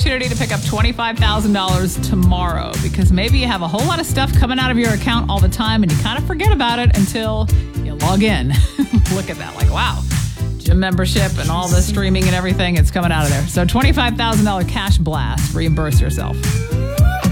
opportunity to pick up $25,000 tomorrow because maybe you have a whole lot of stuff coming out of your account all the time and you kind of forget about it until you log in. Look at that. Like, wow. Gym membership and all the streaming and everything, it's coming out of there. So $25,000 cash blast. Reimburse yourself.